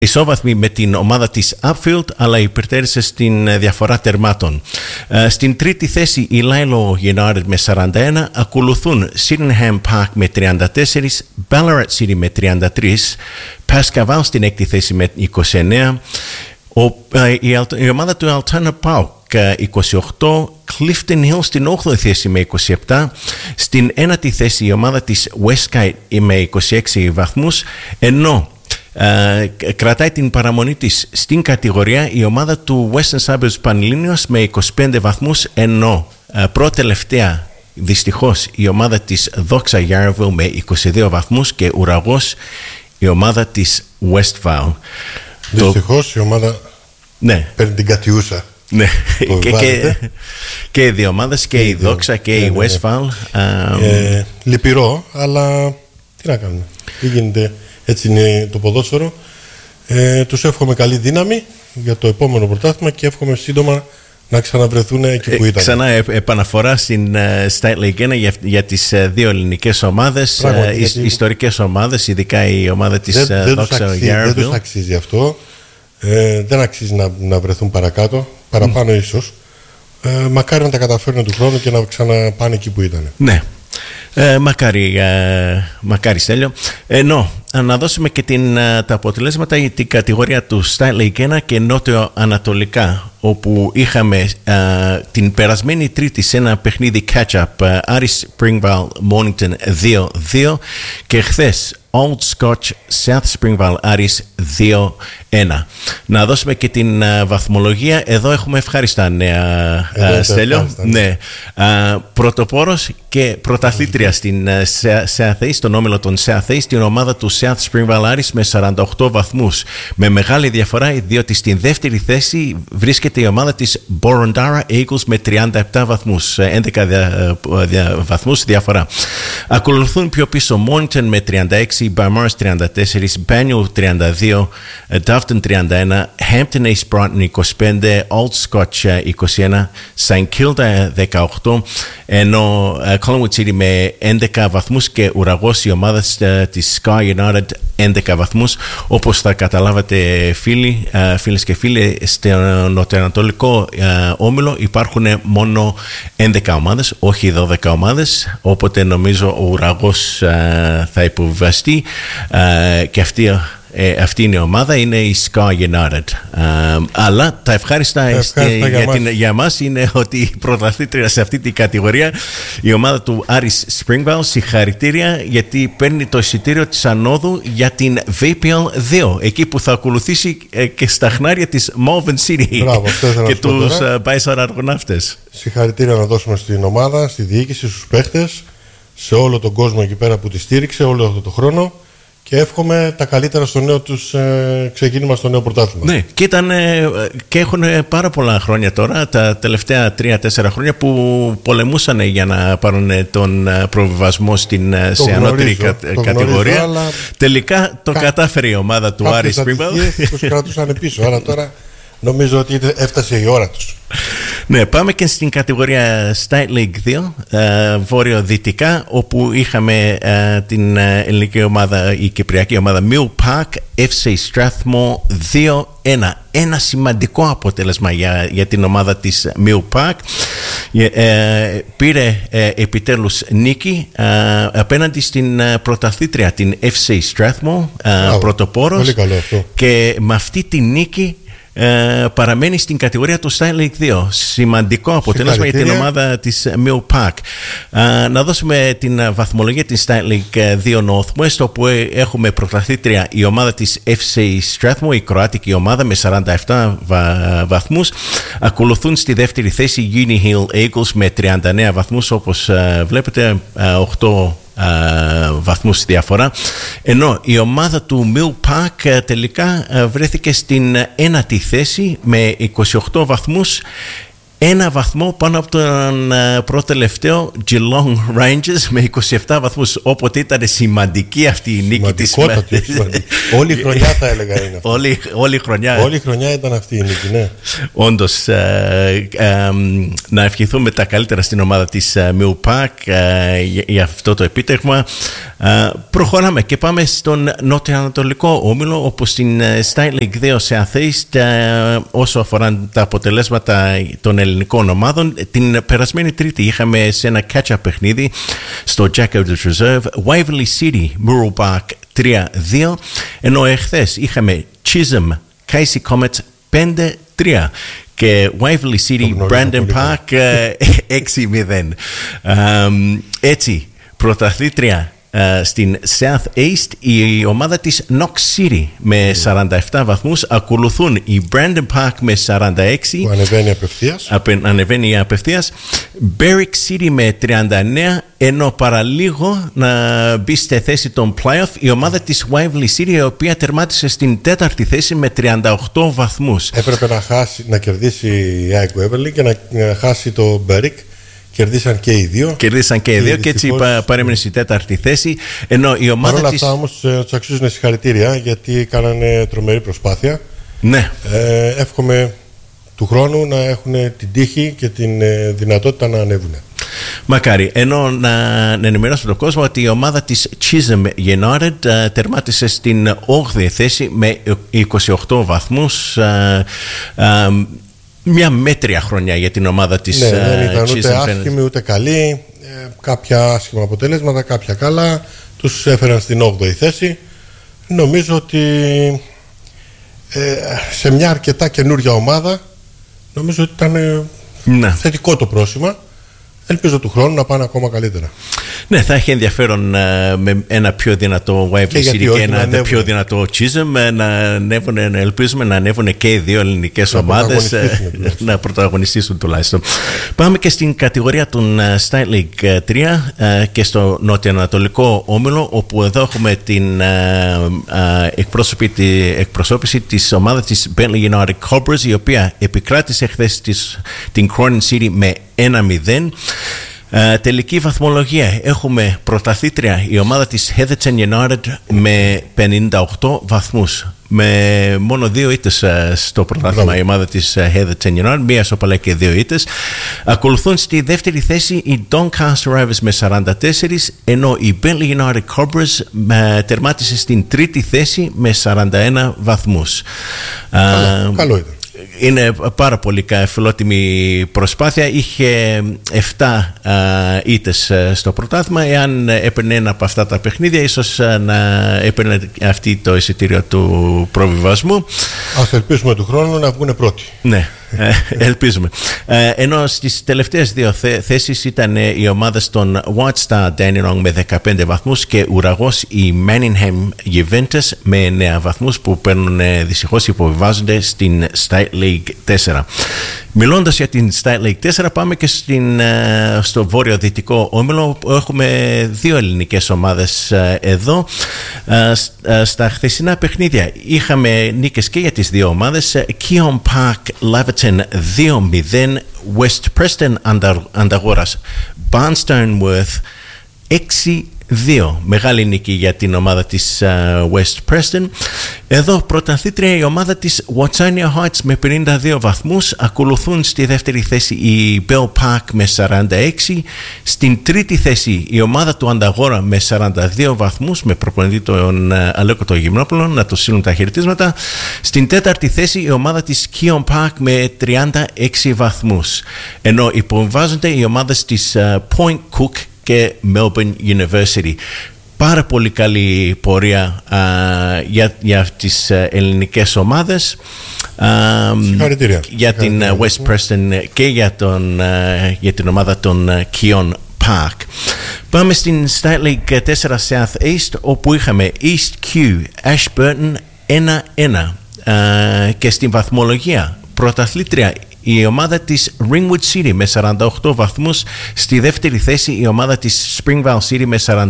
ισόβαθμη με την ομάδα της Upfield, αλλά υπερτέρησε στην διαφορά τερμάτων. Στην τρίτη θέση η Lilo United με 41, ακολουθούν Sydenham Park με 34, Ballarat City με 33, Pascaval στην έκτη θέση με 29, η ομάδα του Altona Park 28, Clifton Hill στην 8η θέση με 27, στην 9η θέση η ομάδα της Westgate με 26 βαθμούς, ενώ κρατάει την παραμονή της στην κατηγορία η ομάδα του Western Suburbs Πανελλήνιος με 25 βαθμούς, ενώ προτελευταία δυστυχώς η ομάδα της Doxa Yarraville με 22 βαθμούς και ουραγός η ομάδα της Westvale. Δυστυχώς η ομάδα παίρνει την κατιούσα. Ναι, και οι δύο ομάδες, και η Doxa και η Westvale. Λυπηρό, αλλά τι να κάνουμε, τι γίνεται. Έτσι είναι το ποδόσφαιρο. Τους εύχομαι καλή δύναμη για το επόμενο πρωτάθλημα και εύχομαι σύντομα να ξαναβρεθούν εκεί που ήταν. Ξανά επαναφορά στην State League 1 για τις δύο ελληνικές ομάδες, ιστορικές ομάδες, ειδικά η ομάδα της Doxa Yarraville. Δεν τους αξίζει αυτό. Δεν αξίζει να βρεθούν παραπάνω ίσως. Μακάρι να τα καταφέρουν του χρόνου και να ξαναπάνε εκεί που ήταν. Ναι. Μακάρι Στέλιο. Ενώ να δώσουμε και τα αποτελέσματα για την κατηγορία του State League 1 και Νότιο Ανατολικά, όπου είχαμε την περασμένη Τρίτη σε ένα παιχνίδι catch-up Aris Springvale Mornington 2-2 και χθες Old Scotch South Springvale Aris 2-1. Να δώσουμε και την βαθμολογία. Εδώ έχουμε ευχάριστα νέα, Στέλιο. Ναι. Πρωτοπόρος και πρωταθλήτρια στην South East, στον όμιλο των South East, την ομάδα του South Springvale Aris με 48 βαθμούς. Με μεγάλη διαφορά, διότι στην δεύτερη θέση βρίσκεται η ομάδα της Boroondara Eagles με 37 βαθμούς. 11 βαθμούς διαφορά. Ακολουθούν πιο πίσω Mornington με 36, Balmoral 34, Banyule 32, Doveton 31, Hampton East Brighton 25, Old Scotch 21, St Kilda 18, ενώ Collingwood City με 11 βαθμούς και ουραγός η ομάδα της Sky United 11 βαθμούς. Όπως θα καταλάβατε φίλες και φίλοι, στο νοτιοανατολικό όμιλο υπάρχουν μόνο 11 ομάδες, όχι 12 ομάδες, οπότε νομίζω ο ουραγός θα υποβιβαστεί και αυτή είναι η ομάδα, είναι η Sky United. Αλλά τα ευχάριστα για μας είναι ότι η πρωταθλήτρια σε αυτή την κατηγορία, η ομάδα του Aris Springvale, συγχαρητήρια, γιατί παίρνει το εισιτήριο της ανόδου για την VPL 2, εκεί που θα ακολουθήσει και στα χνάρια της Malvern City. Μπράβο, και τους Bayside Αργοναύτες. Συγχαρητήρια να δώσουμε στην ομάδα, στη διοίκηση, στους παίχτες, σε όλο τον κόσμο εκεί πέρα που τη στήριξε όλο αυτό το χρόνο. Και εύχομαι τα καλύτερα στο νέο τους ξεκίνημα, στο νέο πρωτάθλημα. Ναι, και έχουν πάρα πολλά χρόνια τώρα, τα τελευταία 3-4 χρόνια που πολεμούσαν για να πάρουν τον προβιβασμό σε ανώτερη κατηγορία. Τελικά το κατάφερε η ομάδα του Aris Springvale. Τους κρατούσαν πίσω, άρα τώρα νομίζω ότι έφτασε η ώρα τους. Ναι, πάμε και στην κατηγορία State League 2, βόρειο-δυτικά, όπου είχαμε την ελληνική ομάδα, η κυπριακή ομάδα Mill Park FC Strathmore 2-1. Ένα σημαντικό αποτέλεσμα για την ομάδα της Mill Park. Πήρε επιτέλους νίκη απέναντι στην πρωταθλήτρια, την FC Strathmore, πρωτοπόρος. Πολύ καλό αυτό. Και με αυτή τη νίκη παραμένει στην κατηγορία του State League 2. Σημαντικό αποτέλεσμα για την ομάδα της Mill Park. Να δώσουμε την βαθμολογία της State League 2 Northwest, όπου έχουμε πρωταθλήτρια η ομάδα της FC Strathmore, η κροάτικη ομάδα, με 47 βαθμούς. Ακολουθούν στη δεύτερη θέση Uni Hill Eagles με 39 βαθμούς, όπως βλέπετε 8 βαθμούς διαφορά, ενώ η ομάδα του Mill Park τελικά βρέθηκε στην ένατη θέση με 28 βαθμούς, ένα βαθμό πάνω από τον προτελευταίο Geelong Rangers με 27 βαθμούς. Όποτε ήταν σημαντική αυτή η νίκη της. Όλη η χρονιά θα έλεγα είναι. Όλη η χρονιά ήταν αυτή η νίκη, ναι. Όντως, να ευχηθούμε τα καλύτερα στην ομάδα της Millpark για αυτό το επίτευγμα. Προχωράμε και πάμε στον νοτιοανατολικό όμιλο, όπου στην State League 2 σε Southeast, όσο αφορά τα αποτελέσματα των ελληνικών ομάδων, την περασμένη Τρίτη είχαμε σε ένα catch-up παιχνίδι στο Jack Eldridge Reserve Waverley City Muralbark 3-2, ενώ εχθές είχαμε Chisholm Casey Comets 5-3 και Waverley City Brandon Park 6-0. Έτσι, πρωταθλήτρια στην South East η ομάδα της Knox City με 47 βαθμούς, ακολουθούν η Brandon Park με 46 που ανεβαίνει απευθείας, Berwick City με 39, ενώ παραλίγο να μπει στη θέση των playoff η ομάδα της Waverley City, η οποία τερμάτισε στην τέταρτη θέση με 38 βαθμούς. Έπρεπε να κερδίσει η Waverley και να χάσει το Berwick. Κερδίσαν και οι δύο. Και έτσι παρέμεινε στη τέταρτη θέση. Ενώ η ομάδα παρόλα αυτά όμως τους αξίζουν συγχαρητήρια, γιατί κάνανε τρομερή προσπάθεια. Ναι. Εύχομαι του χρόνου να έχουν την τύχη και την δυνατότητα να ανέβουν. Μακάρι. Ενώ να ενημερώσω τον κόσμο ότι η ομάδα της Chisholm United τερμάτισε στην 8η θέση με 28 βαθμούς. Μια μέτρια χρονιά για την ομάδα της Chisholm. Δεν ήταν ούτε άσχημη ούτε καλή. Κάποια άσχημα αποτελέσματα, κάποια καλά. Τους έφεραν στην 8η θέση. Νομίζω ότι σε μια αρκετά καινούργια ομάδα, νομίζω ότι ήταν θετικό το πρόσημα. Ελπίζω του χρόνου να πάνε ακόμα καλύτερα. Ναι, θα έχει ενδιαφέρον με ένα πιο δυνατό Waverley City και ένα πιο δυνατό Chisholm να ανέβουν, ελπίζουμε να ανέβουν και οι δύο ελληνικές ομάδες να πρωταγωνιστήσουν τουλάχιστον. Πάμε και στην κατηγορία των State League 3 και στο νοτιοανατολικό όμιλο, όπου εδώ έχουμε την εκπροσώπηση της ομάδας της Bentley United Cobras, η οποία επικράτησε χθες την Croydon City με 1-0. Τελική βαθμολογία, έχουμε πρωταθλήτρια η ομάδα της Heatherton United με 58 βαθμούς, με μόνο 2 ήττες στο πρωτάθλημα η ομάδα της Heatherton United, μία ισοπαλία και 2 ήττες. Ακολουθούν στη δεύτερη θέση οι Doncaster Rovers με 44, ενώ η Bentley United Cobras τερμάτισε στην τρίτη θέση με 41 βαθμούς. Καλό ήταν. Είναι πάρα πολύ φιλότιμη προσπάθεια. Είχε 7 ήττες στο πρωτάθλημα. Εάν έπαιρνε ένα από αυτά τα παιχνίδια, ίσως να έπαιρνε αυτή το εισιτήριο του προβιβασμού. Ας ελπίσουμε του χρόνου να βγουν πρώτοι. Ναι, ελπίζουμε. Ενώ στις τελευταίες δύο θέσεις ήταν οι ομάδες των White Star Dandenong με 15 βαθμούς και ουραγός η Manningham Juventus με 9 βαθμούς, που παίρνουν δυστυχώς, υποβιβάζονται στην State League 4. Μιλώντας για την State League 4, πάμε και στο βόρειο-δυτικό όμιλο. Έχουμε δύο ελληνικές ομάδες εδώ. Στα χθεσινά παιχνίδια είχαμε νίκες και για τις δύο ομάδες. Keon Park Laverton 2-0, West Preston Ανταγόρας Barnstone Worth 6-2. Μεγάλη νίκη για την ομάδα της West Preston. Εδώ πρωταθλήτρια η ομάδα της Watsania Heights με 52 βαθμούς. Ακολουθούν στη δεύτερη θέση η Bell Park με 46. Στην τρίτη θέση η ομάδα του Ανταγόρα με 42 βαθμούς, με προπονητή τον Αλέκο τον Γυμνόπουλο να του στείλουν τα χαιρετίσματα. Στην τέταρτη θέση η ομάδα της Keon Park με 36 βαθμούς. Ενώ υποβάζονται οι ομάδες της Point Cook και Melbourne University. Πάρα πολύ καλή πορεία για τις ελληνικές ομάδες, για την West Preston και για την ομάδα των Keon Park. Πάμε στην State League 4 South East, όπου είχαμε East Q Ashburton 1-1 και στην βαθμολογία πρωταθλήτρια η ομάδα της Ringwood City με 48 βαθμούς. Στη δεύτερη θέση η ομάδα της Springvale City με 43.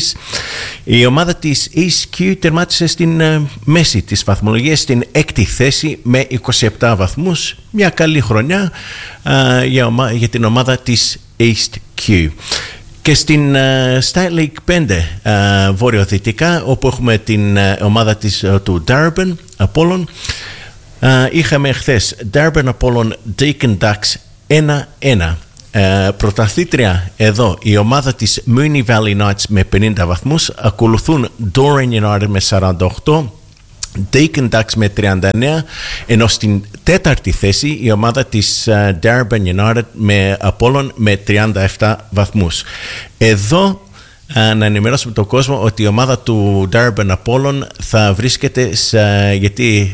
Η ομάδα της East Q τερμάτισε στην μέση της βαθμολογίας στην έκτη θέση με 27 βαθμούς. Μια καλή χρονιά για την ομάδα της East Q. Και στην State League 5 βορειοδυτικά, όπου έχουμε την ομάδα του Darebin Apollon, είχαμε χθες Darebin Apollon Deakin Ducks 1-1. Πρωταθλήτρια εδώ η ομάδα της Moonee Valley Knights με 50 βαθμούς. Ακολουθούν Dorian United με 48, Deakin Ducks με 39, ενώ στην τέταρτη θέση η ομάδα της Darebin United με Apollon με 37 βαθμούς. Εδώ να ενημερώσουμε τον κόσμο ότι η ομάδα του Darebin Apollon θα βρίσκεται γιατί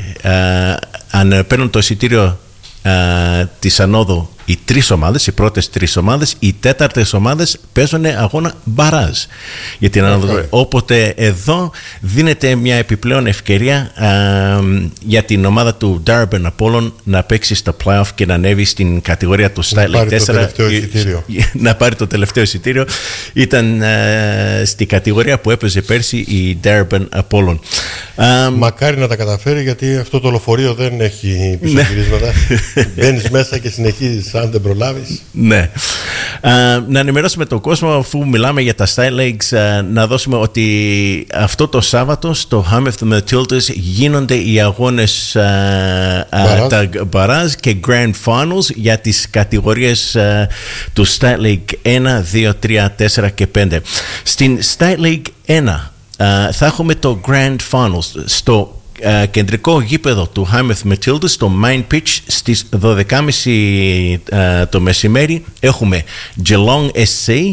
αν παίρνουν το εισιτήριο της ανόδου οι τρεις ομάδες, οι πρώτες τρεις ομάδες, οι τέταρτες ομάδες παίζουν αγώνα μπαράζ για την ανόδο. Όποτε εδώ δίνεται μια επιπλέον ευκαιρία για την ομάδα του Darebin Apollon να παίξει στα playoff και να ανέβει στην κατηγορία του State League 4 να πάρει το τελευταίο εισιτήριο. Ήταν στη κατηγορία που έπαιζε πέρσι η Darebin Apollon. Μακάρι να τα καταφέρει, γιατί αυτό το λεωφορείο δεν έχει πισωγυρίσματα. Μπαίνεις μέσα και συνεχίζεις αν δεν προλάβεις. Ναι. Να ενημερώσουμε τον κόσμο, αφού μιλάμε για τα State Leagues, να δώσουμε ότι αυτό το Σάββατο στο Hamilton Matildas γίνονται οι αγώνες τα Barrage και Grand Finals για τις κατηγορίες του State League 1, 2, 3, 4 και 5. Στην State League 1 θα έχουμε το Grand Finals στο κεντρικό γήπεδο του Hamilton Matildas, στο Main Pitch, στις 12.30 το μεσημέρι. Έχουμε Geelong SC,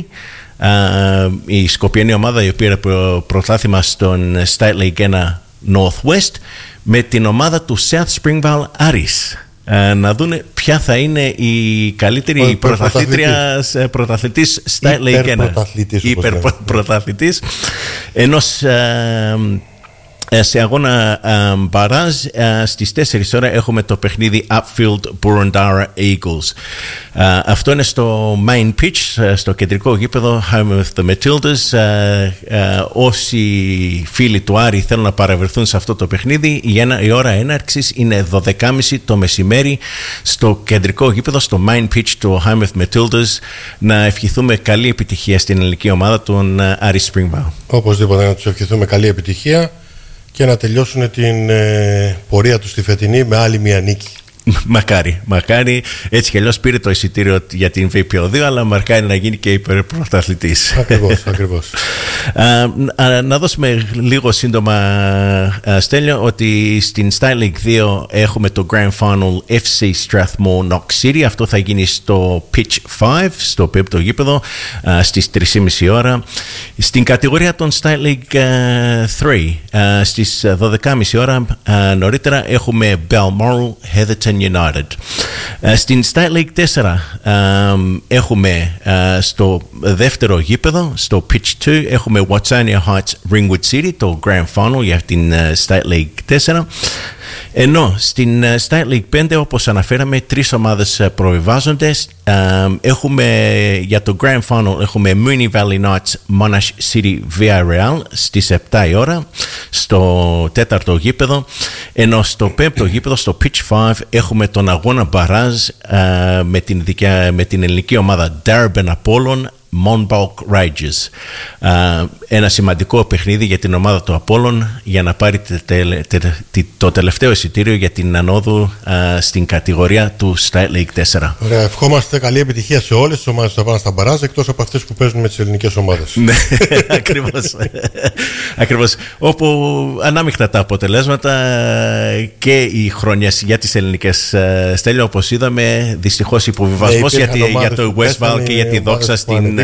η σκοπιανή ομάδα η οποία είναι πρωτάθλημα στον State League 1 Northwest, με την ομάδα του South Springvale Aris. Να δουν ποια θα είναι η καλύτερη πρωταθλητής State League 1. Υπερπρωταθλητής ενός σε αγώνα μπαράζ. Στις 4 ώρα έχουμε το παιχνίδι Upfield Boroondara Eagles. Αυτό είναι στο main pitch, στο κεντρικό γήπεδο Hamilton Matildas. Όσοι φίλοι του Άρη θέλουν να παραβρεθούν σε αυτό το παιχνίδι, η ώρα έναρξης είναι 12.30 το μεσημέρι στο κεντρικό γήπεδο, στο main pitch του Hamilton Matildas. Να ευχηθούμε καλή επιτυχία στην ελληνική ομάδα των Άρη Springvale. Οπωσδήποτε να τους ευχηθούμε καλή επιτυχία και να τελειώσουν την πορεία του στη φετινή με άλλη μια νίκη. Μακάρι. Έτσι κι αλλιώς πήρε το εισιτήριο για την VPO2, αλλά μακάρι να γίνει και υπερπρωταθλητής. Ακριβώς. Να δώσουμε λίγο σύντομα, Στέλιο, ότι στην State League 2 έχουμε το Grand Final FC Strathmore Knox City. Αυτό θα γίνει στο Pitch 5, στο πέμπτο γήπεδο, στις 3.30 ώρα. Στην κατηγορία των State League 3, στις 12.30 ώρα νωρίτερα, έχουμε Balmoral Heatherton United. Στην State League 4 έχουμε στο δεύτερο γήπεδο, στο Pitch 2, έχουμε Watsania Heights Ringwood City, το Grand Final για την State League 4. Ενώ στην State League 5, όπως αναφέραμε, 3 ομάδες προβιβάζονται. Έχουμε για το Grand Final έχουμε Moonee Valley Knights Monash City Villarreal στις 7 η ώρα στο τέταρτο γήπεδο, ενώ στο πέμπτο γήπεδο, στο Pitch 5, έχουμε τον αγώνα μπαράζ με την ελληνική ομάδα Darebin Apollon Monbulk Rages. Ένα σημαντικό παιχνίδι για την ομάδα του Apollon για να πάρει το τελευταίο εισιτήριο για την ανόδου στην κατηγορία του State League 4. Ωραία, ευχόμαστε καλή επιτυχία σε όλες τις ομάδες που θα πάνε στα μπαράζ, εκτός από αυτές που παίζουν με τις ελληνικές ομάδες. Ναι, ακριβώς. Όπου ανάμεικτα τα αποτελέσματα και οι χρόνιες για τις ελληνικές, Στέλιο, όπως είδαμε, δυστυχώς υποβιβασμός για το Westval και για τη Δόξα στην...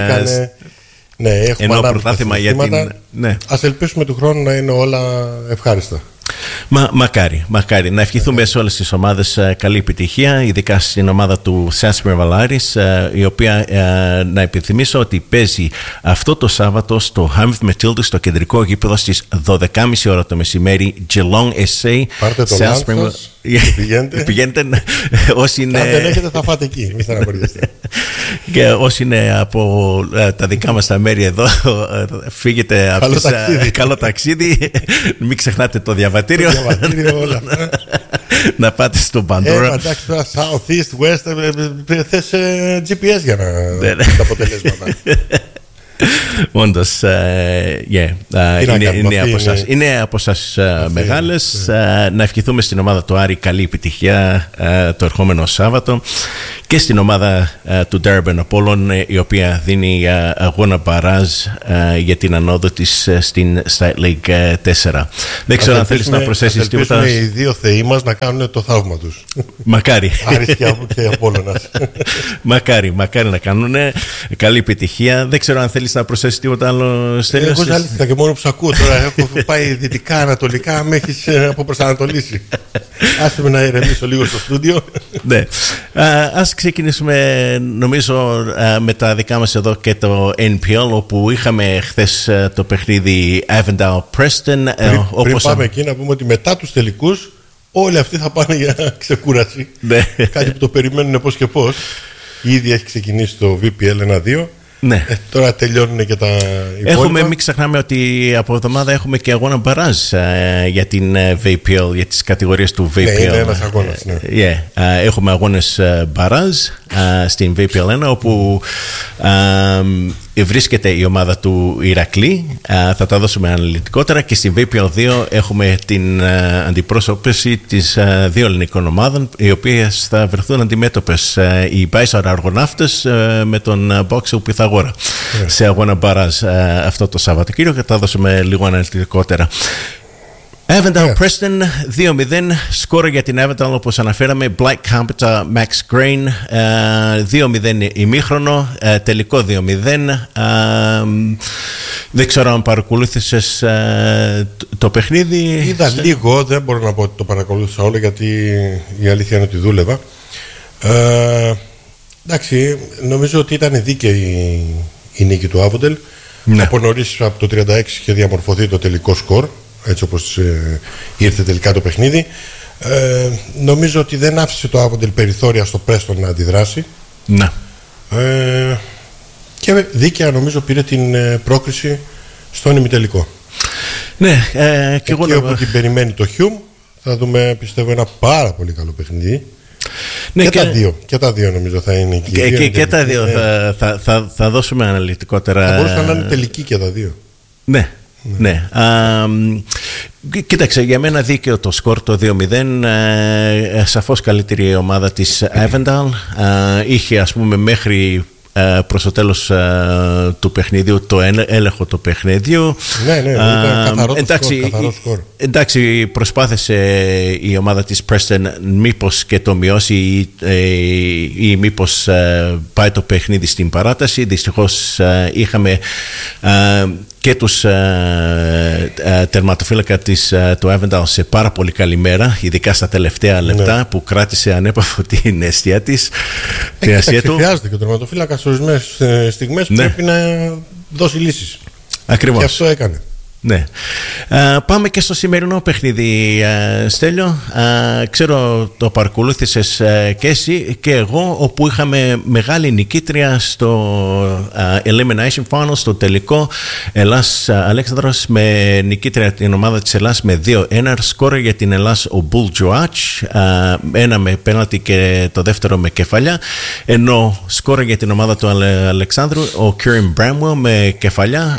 Ναι, έχουμε ενώ πρωτάθλημα για την... Ναι. Ας ελπίσουμε του χρόνου να είναι όλα ευχάριστα. Μακάρι. Να ευχηθούμε σε όλες τις ομάδες καλή επιτυχία, ειδικά στην ομάδα του Σάσπερ Βαλάρης, η οποία να επιθυμίσω ότι παίζει αυτό το Σάββατο στο Hamilton Matilda, στο κεντρικό γήπεδο στις 12.30 ώρα το μεσημέρι. Geelong SA. Πάρτε το λάθος. Πηγαίνετε. Όσοι είναι... Αν δεν έχετε θα φάτε εκεί, μη στεναχωριέστε. Και όσοι είναι από τα δικά μας τα μέρη εδώ, φύγετε. Καλό ταξίδι. Μην ξεχνάτε το διαβατήριο. Όλα. Να πάτε στο Pandora. Εντάξει τώρα South East West, θες GPS για να δεις τα αποτελέσματα. Όντως, είναι από εσάς μεγάλες. Να ευχηθούμε στην ομάδα του Άρη καλή επιτυχία το ερχόμενο Σάββατο και στην ομάδα του Durban Apollon, η οποία δίνει αγώνα μπαράζ για την ανόδο της στην State League 4. Δεν ξέρω αν θέλεις να προσθέσεις τίποτα. Ελπίζουμε οι δύο θεοί μας να κάνουν το θαύμα τους. Μακάρι. Άρης και Απόλλωνας. Μακάρι να κάνουν καλή επιτυχία. Δεν ξέρω αν θέλεις να προσθέσεις τίποτα άλλο, Στέλιο. Εγώ ζαλίστηκα και μόνο που σ' ακούω τώρα. Έχω πάει δυτικά, ανατολικά, με έχεις αποπροσανατολίσει. Άσε με να ηρεμήσω λίγο στο στούντιο. Ναι. Ας ξεκινήσουμε νομίζω με τα δικά μας εδώ και το NPL, όπου είχαμε χθες το παιχνίδι Avondale Preston. Πριν πάμε εκεί να πούμε ότι μετά τους τελικούς όλοι αυτοί θα πάνε για ξεκούραση. Ναι. Κάτι που το περιμένουν πώς και πώς. Ήδη έχει ξεκινήσει το VPL 1-2. Ναι. Τώρα τελειώνουν και τα υπόλοιπα. Μην ξεχνάμε ότι από εβδομάδα έχουμε και αγώνα μπαράζ για την VPL, για τις κατηγορίες του VPL. Ναι, είναι ένας αγώνας. Ναι. Έχουμε αγώνες μπαράζ στην VPL 1, όπου βρίσκεται η ομάδα του Ηρακλή. Θα τα δώσουμε αναλυτικότερα. Και στην VPL 2 έχουμε την αντιπρόσωπηση της δύο ελληνικών ομάδων, οι οποίες θα βρεθούν αντιμέτωπες, οι Πάισαρα Αργοναύτες με τον Boxel Πυθαγόρα σε αγώνα μπαράζ αυτό το Σαββατοκύριακο, και θα δώσουμε λίγο αναλυτικότερα. Avondale Preston 2-0. Σκόρο για την Avondale, όπως αναφέραμε, Black Carpenter, Max Green 2-0 ημίχρονο, τελικό 2-0. Δεν ξέρω αν παρακολούθησες το παιχνίδι. Είδα λίγο, δεν μπορώ να πω ότι το παρακολούθησα όλο, γιατί η αλήθεια είναι ότι δούλευα. Εντάξει, νομίζω ότι ήταν δίκαιη η νίκη του Avondale. Ναι. Από νωρίς, από το 36 είχε διαμορφωθεί το τελικό σκορ, έτσι όπως ήρθε τελικά το παιχνίδι. Νομίζω ότι δεν άφησε το Avondale περιθώρια στο Preston να αντιδράσει. Ναι. Και δίκαια νομίζω πήρε την πρόκριση στον ημιτελικό. Ναι, και εγώ όπου την περιμένει το Hume, θα δούμε, πιστεύω, ένα πάρα πολύ καλό παιχνίδι. Ναι, και τα δύο νομίζω θα είναι εκεί. Και τα δύο θα δώσουμε αναλυτικότερα. Θα μπορούσαν να είναι τελική και τα δύο. Ναι. Κοίταξε, για μένα δίκαιο το σκορ το 2-0. Σαφώς καλύτερη η ομάδα της Avondale. Είχε, ας πούμε, μέχρι προς το τέλος του παιχνιδιού το έλεγχο του παιχνιδιού. Ναι, ήταν καθαρό σκορ. Εντάξει, προσπάθησε η ομάδα της Preston μήπως και το μειώσει ή μήπως πάει το παιχνίδι στην παράταση. Δυστυχώς είχαμε και τους τερματοφύλακα του Avondale σε πάρα πολύ καλή μέρα, ειδικά στα τελευταία λεπτά, που κράτησε ανέπαφο την αιστεία της. Χρειάζεται και ο τερματοφύλακα σε ορισμένες στιγμές πρέπει να δώσει λύσεις. Ακριβώς. Και αυτό έκανε. Ναι. Πάμε και στο σημερινό παιχνίδι, Στέλιο. Ξέρω το παρακολούθησες και εσύ και εγώ, όπου είχαμε μεγάλη νικήτρια στο Elimination Final, στο τελικό Ελλάς Αλέξανδρος, με νικήτρια την ομάδα της Ελλάς με 2-1. Σκόρε για την Ελλάς ο Μπουλ Τζοάτς, ένα με πέναλτι και το δεύτερο με κεφαλιά, ενώ σκόρε για την ομάδα του Αλεξάνδρου ο Kieran Bramwell με κεφαλιά.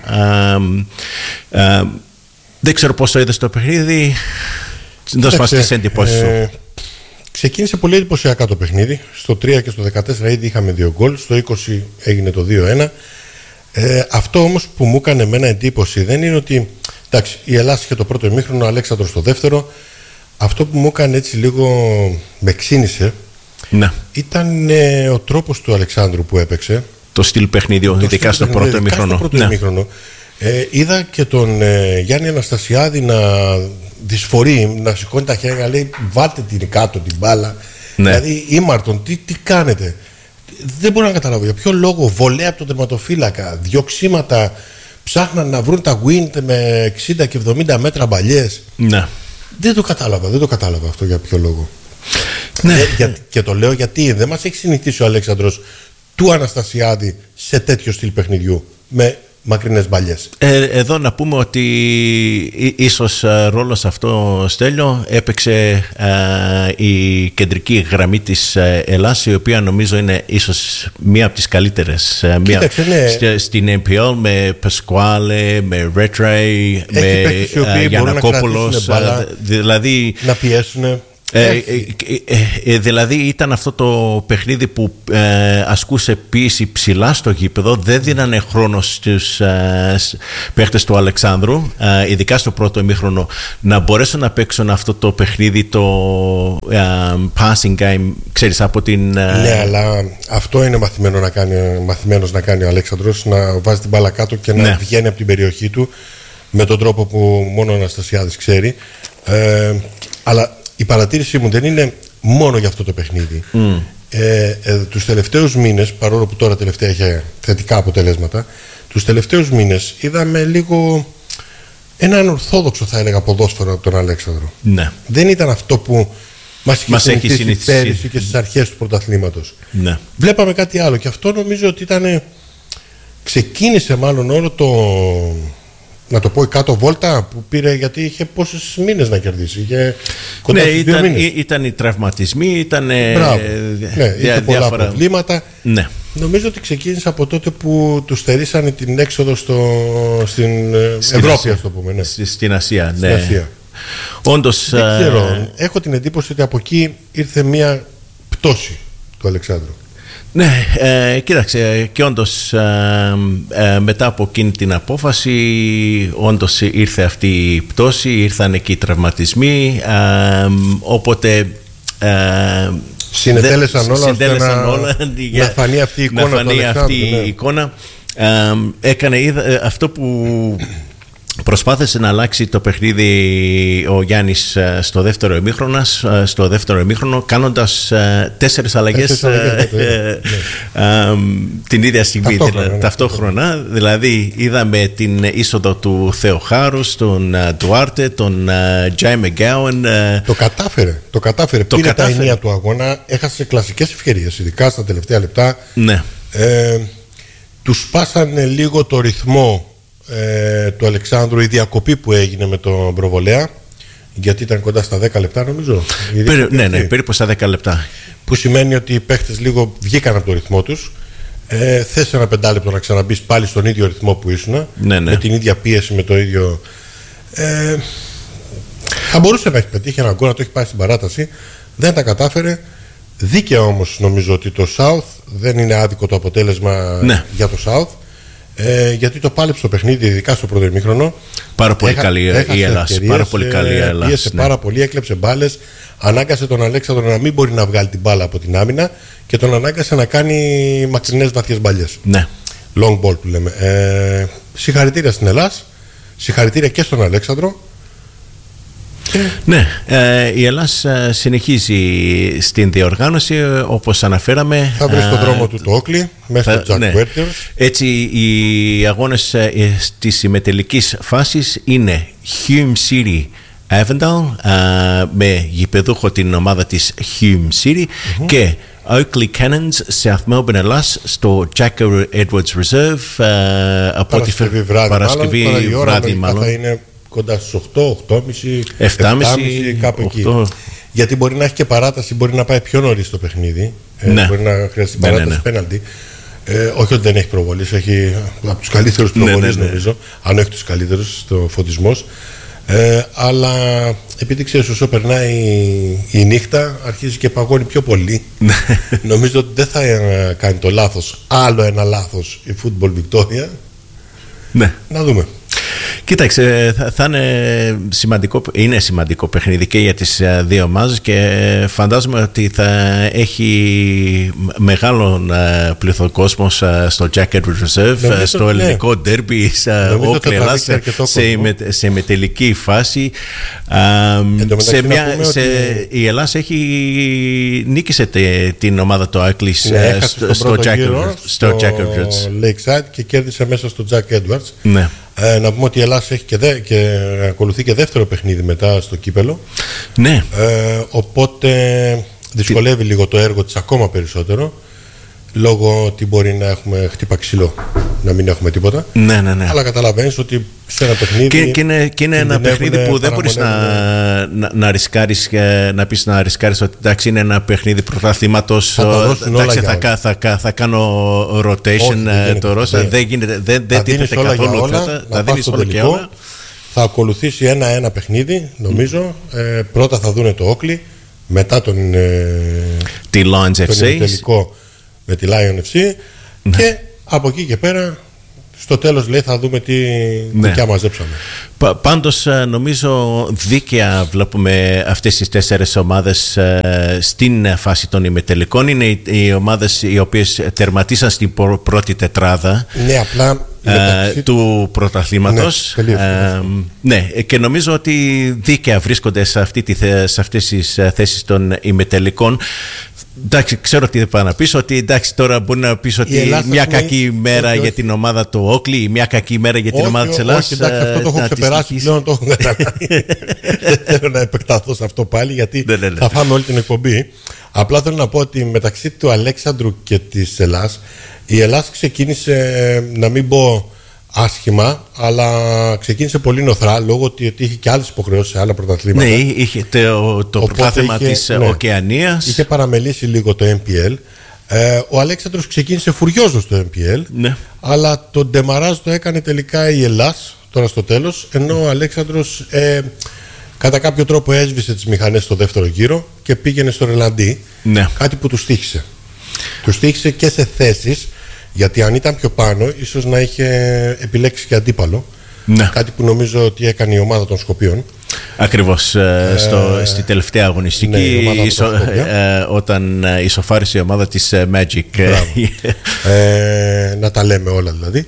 Δεν ξέρω πώς το είδες το παιχνίδι. Δώσ' μας τις εντυπώσεις σου. Ξεκίνησε πολύ εντυπωσιακά το παιχνίδι. Στο 3 και στο 14 ήδη είχαμε 2 γκολ. Στο 20 έγινε το 2-1. Αυτό όμως που μου έκανε εμένα εντύπωση δεν είναι ότι, εντάξει, η Ελλάδα είχε το πρώτο ημίχρονο, ο Αλέξανδρος το δεύτερο. Αυτό που μου έκανε έτσι λίγο με ξύνησε, ήταν ο τρόπος του Αλεξάνδρου που έπαιξε. Το στυλ παιχνίδιου, ειδικά στο πρώτο ημίχρονο. Είδα και τον Γιάννη Αναστασιάδη να δυσφορεί, να σηκώνει τα χέρια, λέει βάλτε την κάτω την μπάλα. Ναι. Δηλαδή, ήμαρτον, τι κάνετε. Δεν μπορώ να καταλάβω για ποιο λόγο βολέα από τον τερματοφύλακα, διοξήματα, ψάχναν να βρουν τα wind με 60 και 70 μέτρα μπαλιές. Ναι. Δεν το κατάλαβα αυτό για ποιο λόγο. Ναι. Και το λέω γιατί δεν μας έχει συνηθίσει ο Αλέξανδρος του Αναστασιάδη σε τέτοιο στυλ παιχνιδιού με μακρινές μπαλιές. Εδώ να πούμε ότι ίσως ρόλο σε αυτό, Στέλιο, έπαιξε η κεντρική γραμμή της Ελλάς, η οποία νομίζω είναι ίσως μία από τις καλύτερες. Στην NPL, με Πασκουάλε, με Ρέτρεϊ, με Γιαννακόπουλος, δηλαδή να πιέσουν. Δηλαδή ήταν αυτό το παιχνίδι που ασκούσε πίεση ψηλά στο γήπεδο, δεν δίνανε χρόνο στους παίχτες του Αλεξάνδρου, ειδικά στο πρώτο ημίχρονο, να μπορέσουν να παίξουν αυτό το παιχνίδι, το passing game, ξέρεις, από την... Ναι, αλλά αυτό είναι μαθημένος να κάνει ο Αλέξανδρος, να βάζει την μπάλα κάτω και να βγαίνει από την περιοχή του με τον τρόπο που μόνο ο Αναστασιάδης ξέρει. Αλλά η παρατήρησή μου δεν είναι μόνο για αυτό το παιχνίδι. Τους τελευταίους μήνες, παρόλο που τώρα τελευταία είχε θετικά αποτελέσματα, τους τελευταίους μήνες είδαμε λίγο έναν ορθόδοξο, θα έλεγα, ποδόσφαιρο από τον Αλέξανδρο. Ναι. Δεν ήταν αυτό που μας έχει συνηθίσει πέρυσι και στις αρχές του πρωταθλήματος. Ναι. Βλέπαμε κάτι άλλο και αυτό νομίζω ότι ξεκίνησε μάλλον όλο το... Να το πω, η κάτω βόλτα που πήρε, γιατί είχε πόσες μήνες να κερδίσει. Είχε κοντά στους 2 μήνες. Ήταν οι τραυματισμοί, ήταν είχε πολλά προβλήματα. Ναι. Νομίζω ότι ξεκίνησε από τότε που του στερήσανε την έξοδο στην Ευρώπη, ας το πούμε. Ναι. Στην Ασία. Στην Ασία. Όντως, δεν ξέρω. Έχω την εντύπωση ότι από εκεί ήρθε μια πτώση του Αλεξάνδρου. Ναι, κοίταξε, και όντως μετά από εκείνη την απόφαση όντως ήρθε αυτή η πτώση, ήρθαν εκεί οι τραυματισμοί, οπότε συνετέλεσαν όλα ώστε να φανεί αυτή η εικόνα, να φανεί αυτή η εικόνα. Έκανε αυτό που προσπάθησε να αλλάξει το παιχνίδι ο Γιάννης στο δεύτερο ημίχρονο, κάνοντας 4 αλλαγές την ίδια στιγμή, ταυτόχρονα. Δηλαδή είδαμε την είσοδο του Θεοχάρους, τον Ντουάρτε, τον Τζάι Μεγκάουεν. Το κατάφερε. Πήρε τα ενία του αγώνα, έχασε κλασικές ευκαιρίες, ειδικά στα τελευταία λεπτά. Ναι. Τους σπάσανε λίγο το ρυθμό του Αλεξάνδρου, η διακοπή που έγινε με τον προβολέα, γιατί ήταν κοντά στα 10 λεπτά νομίζω. Ναι, περίπου στα 10 λεπτά. Που σημαίνει ότι οι παίχτες λίγο βγήκαν από το ρυθμό τους. Θες ένα 5 λεπτό να ξαναμπείς πάλι στον ίδιο ρυθμό που ήσουν, με την ίδια πίεση, με το ίδιο. Θα μπορούσε να έχει πετύχει ένα γκολ, να το έχει πάει στην παράταση. Δεν τα κατάφερε. Δίκαια όμως νομίζω ότι το South, δεν είναι άδικο το αποτέλεσμα για το South. Γιατί το πάλεψε το παιχνίδι, ειδικά στο πρώτο ημίχρονο. Πάρα πολύ καλή η Ελλάς. Πίεσε πάρα πολύ, έκλεψε μπάλες. Ανάγκασε τον Αλέξανδρο να μην μπορεί να βγάλει την μπάλα από την άμυνα και τον ανάγκασε να κάνει μακρινές βαθιές μπαλιές. Ναι. Long ball που λέμε. Συγχαρητήρια στην Ελλάς. Συγχαρητήρια και στον Αλέξανδρο. Ναι, η Ελλάς συνεχίζει στην διοργάνωση, όπως αναφέραμε. Θα βρει στον δρόμο του το Όκλι, μέσα στο Jack Werters. Έτσι, οι αγώνες της συμμετελικής φάσης είναι Hume City Avondale, με γηπεδούχο την ομάδα της Hume City, και Oakley Cannons, South Melbourne, Ελλάς, στο Jack Edwards Reserve, από Παρασκευή βράδυ μάλλον. Θα είναι κοντά στους 8, 8.30, 7.30, κάπου 8. εκεί. Γιατί μπορεί να έχει και παράταση, μπορεί να πάει πιο νωρίς το παιχνίδι. Μπορεί να χρειαστεί παράταση πέναλτι. Όχι ότι δεν έχει προβολής, έχει από τους καλύτερους προβολείς νομίζω, αν όχι τους καλύτερους στο Φωτισμός. Αλλά επειδή ξέρεις, όσο περνάει η νύχτα αρχίζει και παγώνει πιο πολύ. Νομίζω ότι δεν θα κάνει το λάθος, άλλο ένα λάθος η Football Victoria. Ναι. Να δούμε. Κοίταξε, θα είναι σημαντικό παιχνίδι και για τις δύο ομάδες και φαντάζομαι ότι θα έχει μεγάλο πληθό κόσμος στο Jack Edwards Reserve, στο ελληνικό ντέρμπι σε μετελική φάση. Η Ελλάδα νίκησε την ομάδα του Άκλης στο Jack Edwards Lakeside και κέρδισε μέσα στο Jack Edwards. Ναι. Να πούμε ότι η Ελλάδα έχει και ακολουθεί και δεύτερο παιχνίδι μετά στο κύπελο. Ναι. Οπότε δυσκολεύει λίγο το έργο της ακόμα περισσότερο, λόγω ότι μπορεί να έχουμε χτύπα ξύλο, να μην έχουμε τίποτα. Ναι. Αλλά καταλαβαίνεις ότι σε ένα παιχνίδι. Και είναι ένα παιχνίδι που δεν μπορείς να ρισκάρεις, να πεις να ρισκάρεις ότι εντάξει, είναι ένα παιχνίδι πρωταθλήματος. Θα κάνω rotation το Ρώσα. Δεν τίθεται καθόλου. Θα δίνεις όλα και όλα. Θα ακολουθήσει ένα παιχνίδι, νομίζω. Πρώτα θα δούνε το Όκλι, μετά τον τελικό με τη Lion FC, και από εκεί και πέρα στο τέλος, λέει, θα δούμε τι δικιά μαζέψαμε. Πάντως νομίζω δίκαια βλέπουμε αυτές τις 4 ομάδες στην φάση των ημιτελικών. Είναι οι ομάδες οι οποίες τερματίσαν στην πρώτη τετράδα του πρωταθλήματος. Ναι, και νομίζω ότι δίκαια βρίσκονται σε αυτές τις θέσεις των ημιτελικών. Εντάξει, ξέρω τι θα να πεις, ότι εντάξει, τώρα μπορεί να πεις ότι μια κακή μέρα για την ομάδα του Όκλι, μια κακή μέρα για την ομάδα της Ελλάδας. Όχι, εντάξει, αυτό το έχω ξεπεράσει πλέον, το έχω καταλάβει. Δεν θέλω να επεκταθώ σε αυτό πάλι, γιατί θα φάμε όλη την εκπομπή. Απλά θέλω να πω ότι μεταξύ του Αλέξανδρου και της Ελλάς, η Ελλάς ξεκίνησε, να μην πω άσχημα, αλλά ξεκίνησε πολύ νοθρά, λόγω ότι είχε και άλλες υποχρεώσεις σε άλλα πρωταθλήματα. Ναι, είχε το πρωτάθλημα της Οκεανίας. Είχε παραμελήσει λίγο το MPL. Ο Αλέξανδρος ξεκίνησε φουριόζος στο MPL, αλλά το ντεμαράζ το έκανε τελικά η Ελλάς τώρα στο τέλος, ενώ ο Αλέξανδρος κατά κάποιο τρόπο έσβησε τις μηχανές στο δεύτερο γύρο και πήγαινε στο Ρελαντί, κάτι που του στοίχησε. Του στοίχησε και σε θέσεις, γιατί αν ήταν πιο πάνω ίσως να είχε επιλέξει και αντίπαλο, κάτι που νομίζω ότι έκανε η ομάδα των Σκοπίων. Ακριβώς, στη τελευταία αγωνιστική, όταν ισοφάρισε η ομάδα της Magic. Να τα λέμε όλα δηλαδή.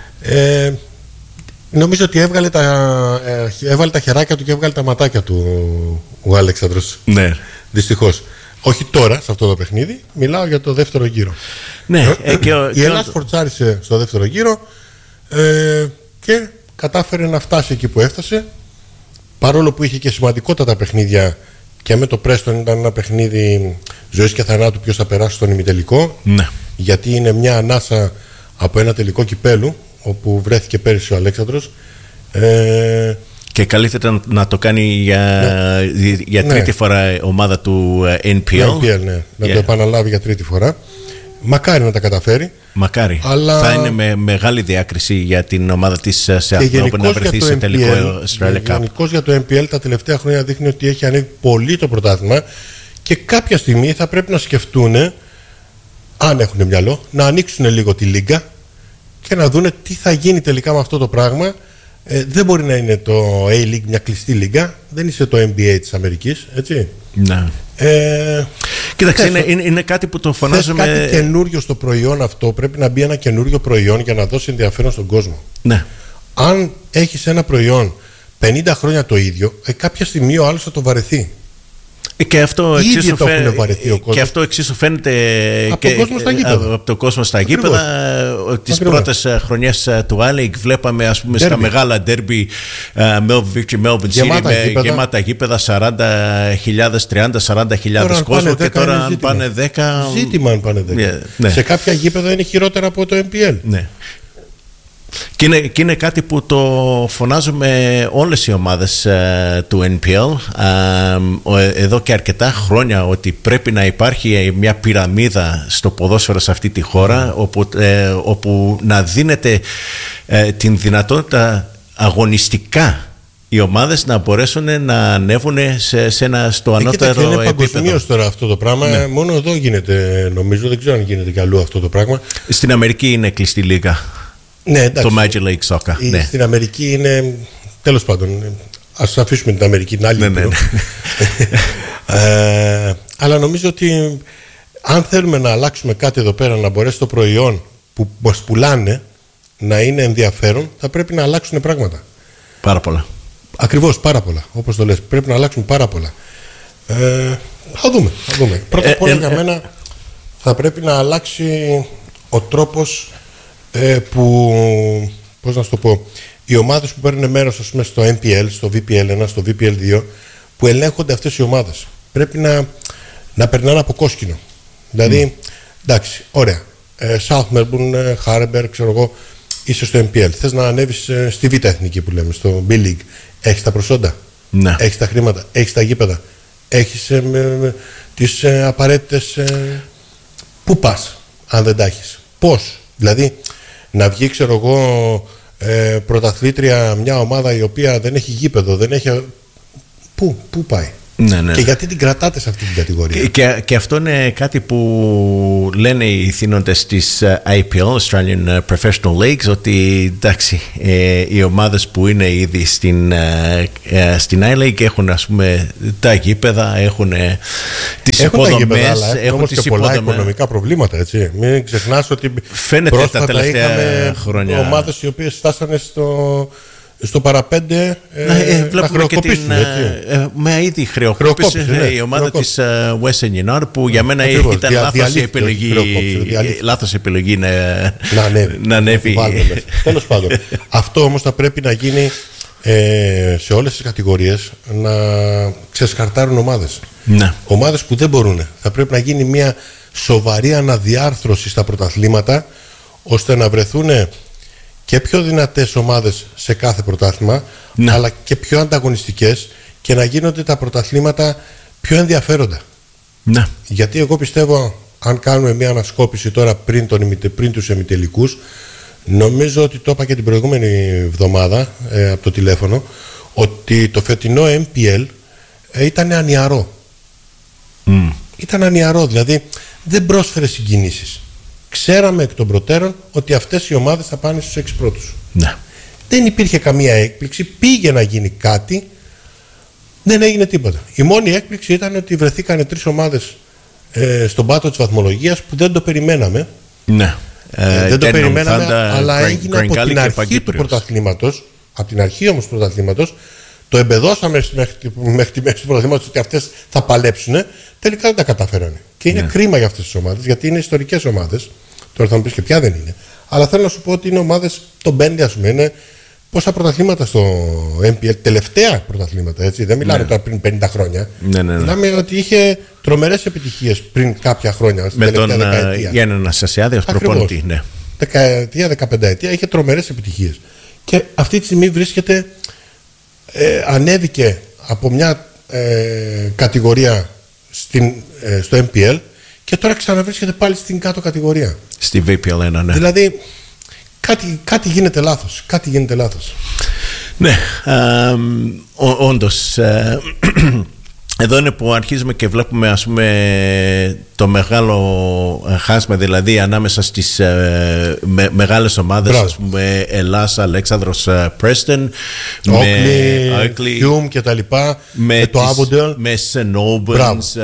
Νομίζω ότι έβγαλε τα χεράκια του και έβγαλε τα ματάκια του ο Αλέξανδρος. Δυστυχώς. Όχι τώρα σε αυτό το παιχνίδι, μιλάω για το δεύτερο γύρο. Η Ελλάς φορτσάρισε στο δεύτερο γύρο και κατάφερε να φτάσει εκεί που έφτασε, παρόλο που είχε και σημαντικότατα παιχνίδια, και με το Πρέστον ήταν ένα παιχνίδι ζωής και θανάτου ποιος θα περάσει στον ημιτελικό, γιατί είναι μια ανάσα από ένα τελικό κυπέλου όπου βρέθηκε πέρυσι ο Αλέξανδρος, και καλύτερα να το κάνει για τρίτη φορά ομάδα του NPL. Να το επαναλάβει για τρίτη φορά. Μακάρι να τα καταφέρει. Μακάρι. Αλλά θα είναι με μεγάλη διάκριση για την ομάδα της ΣΕΑΤ να βρεθεί σε τελικό Australia Cup. Γενικώς για το NPL τα τελευταία χρόνια δείχνει ότι έχει ανέβει πολύ το πρωτάθλημα, και κάποια στιγμή θα πρέπει να σκεφτούν, αν έχουν μυαλό, να ανοίξουν λίγο τη λίγκα και να δούνε τι θα γίνει τελικά με αυτό το πράγμα. Δεν μπορεί να είναι το A-League μια κλειστή λίγα, δεν είσαι το NBA της Αμερικής, έτσι. Κοίταξε, είναι κάτι που το φωνάζουμε. Κάτι καινούριο στο προϊόν αυτό, πρέπει να μπει ένα καινούριο προϊόν για να δώσει ενδιαφέρον στον κόσμο. Αν έχεις ένα προϊόν 50 χρόνια το ίδιο, κάποια στιγμή ο άλλος θα το βαρεθεί. Και αυτό εξίσου φαίνεται από το κόσμο στα γήπεδα. Τις πρώτες χρονιές του A-League βλέπαμε, ας πούμε, στα μεγάλα ντέρμπι Melbourne City με γεμάτα γήπεδα, 40.000, 30-40.000 κόσμο, και τώρα αν πάνε 10. Ζήτημα αν πάνε 10. Σε κάποια γήπεδα είναι χειρότερα από το MPL. Και είναι κάτι που το φωνάζουμε όλες οι ομάδες του NPL εδώ και αρκετά χρόνια, ότι πρέπει να υπάρχει μια πυραμίδα στο ποδόσφαιρο σε αυτή τη χώρα, όπου να δίνεται την δυνατότητα αγωνιστικά οι ομάδες να μπορέσουν να ανέβουν στο ανώτερο επίπεδο. Είναι παγκοσμίως τώρα αυτό το πράγμα. Μόνο εδώ γίνεται, νομίζω, δεν ξέρω αν γίνεται κι αλλού αυτό το πράγμα. Στην Αμερική είναι κλειστή λίγα. Ναι, το Major League Soccer. Ναι. Στην Αμερική είναι, τέλος πάντων, ας αφήσουμε την Αμερική, την άλλη. Ναι. Αλλά νομίζω ότι αν θέλουμε να αλλάξουμε κάτι εδώ πέρα, να μπορέσει το προϊόν που μας πουλάνε να είναι ενδιαφέρον, θα πρέπει να αλλάξουν πράγματα. Πάρα πολλά. Ακριβώς, πάρα πολλά. Όπως το λες, πρέπει να αλλάξουν πάρα πολλά. Θα δούμε. Πρώτα απ' όλα για μένα θα πρέπει να αλλάξει ο τρόπος που, πώς να σου το πω, οι ομάδες που παίρνουν μέρος, ας πούμε, στο NPL, στο VPL1, στο VPL2, που ελέγχονται αυτές οι ομάδες, πρέπει να περνάνε από κόσκινο. Δηλαδή, εντάξει, ωραία, South Melbourne, Harbour, ξέρω εγώ, είσαι στο NPL, θες να ανέβεις στη Β' Εθνική που λέμε, στο B League, έχεις τα προσόντα, έχεις τα χρήματα, έχεις τα γήπεδα, έχεις τις απαραίτητες... Πού πας αν δεν τα έχεις, πώς, δηλαδή να βγει, ξέρω εγώ, πρωταθλήτρια μια ομάδα η οποία δεν έχει γήπεδο, δεν έχει... Πού πάει? Ναι. Και γιατί την κρατάτε σε αυτή την κατηγορία? Και αυτό είναι κάτι που λένε οι θύνοντες της IPL, Australian Professional Leagues, ότι εντάξει, οι ομάδες που είναι ήδη στην I-League έχουν, ας πούμε, τα γήπεδα, έχουν τις υποδομές, έχουν τις πολλά οικονομικά προβλήματα, έτσι. Μην ξεχνάς ότι φαίνεται τα τελευταία χρόνια ομάδες οι οποίες φτάσανε στο παραπέντε να χρεοκοπήσουν. Με ήδη χρεοκόπησε η ομάδα της Western United, που για μένα ήταν λάθος επιλογή να ανέβει. Τέλος πάντων, αυτό όμως θα πρέπει να γίνει σε όλες τις κατηγορίες, να ξεσκαρτάρουν ομάδες. Ομάδες που δεν μπορούν. Θα πρέπει να γίνει μια σοβαρή αναδιάρθρωση στα πρωταθλήματα, ώστε να βρεθούν και πιο δυνατές ομάδες σε κάθε πρωτάθλημα, αλλά και πιο ανταγωνιστικές, και να γίνονται τα πρωταθλήματα πιο ενδιαφέροντα. Γιατί εγώ πιστεύω, αν κάνουμε μια ανασκόπηση τώρα πριν τους ημιτελικούς, νομίζω ότι το είπα και την προηγούμενη εβδομάδα από το τηλέφωνο, ότι το φετινό MPL ήταν ανιαρό. Ήταν ανιαρό, δηλαδή δεν πρόσφερε συγκινήσεις. Ξέραμε εκ των προτέρων ότι αυτές οι ομάδες θα πάνε στους 6 πρώτους. Δεν υπήρχε καμία έκπληξη. Πήγε να γίνει κάτι, δεν έγινε τίποτα. Η μόνη έκπληξη ήταν ότι βρεθήκανε 3 ομάδες στον πάτο της βαθμολογίας που δεν το περιμέναμε. Δεν το περιμέναμε, αλλά έγινε από την αρχή του πρωταθλήματος. Από την αρχή όμως του πρωταθλήματος το εμπεδώσαμε μέχρι τη μέση του πρωταθλήματος ότι αυτές θα παλέψουν. Τελικά δεν τα καταφέρανε. Και είναι κρίμα για αυτές τις ομάδες, γιατί είναι ιστορικές ομάδες. Τώρα θα μου πεις και ποια δεν είναι. Αλλά θέλω να σου πω ότι είναι ομάδες, το Μπέντι, ας πούμε, είναι πόσα πρωταθλήματα στο MPL, τελευταία πρωταθλήματα, έτσι. Δεν μιλάμε τώρα πριν 50 χρόνια. Μιλάμε ότι είχε τρομερές επιτυχίες πριν κάποια χρόνια. Με τον Γιάννη Αναστασιάδη ως προπονητή. Δεκαετία, 15 ετία, είχε τρομερές επιτυχίες. Και αυτή τη στιγμή βρίσκεται, ανέβηκε από μια κατηγορία στο MPL και τώρα ξαναβρίσκεται πάλι στην κάτω κατηγορία. Στη VPL1, ναι. Δηλαδή κάτι γίνεται λάθος. Κάτι γίνεται λάθος. Ναι, όντως. Εδώ είναι που αρχίζουμε και βλέπουμε, ας πούμε, το μεγάλο χάσμα, δηλαδή ανάμεσα στις μεγάλες ομάδες, ας πούμε, Ελλάς, Αλέξανδρος, Πρέστον, Όκλι, Χιούμ και τα λοιπά, με το Άβοντελ, με Σενόμπενς,